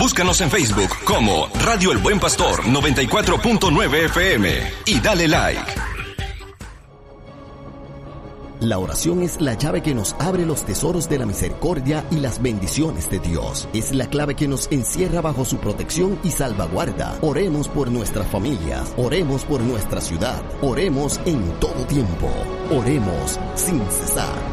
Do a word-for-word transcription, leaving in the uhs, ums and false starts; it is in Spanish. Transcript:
Búscanos en Facebook como Radio El Buen Pastor noventa y cuatro punto nueve F M y dale like. La oración es la llave que nos abre los tesoros de la misericordia y las bendiciones de Dios. Es la clave que nos encierra bajo su protección y salvaguarda. Oremos por nuestras familias. Oremos por nuestra ciudad. Oremos en todo tiempo. Oremos sin cesar.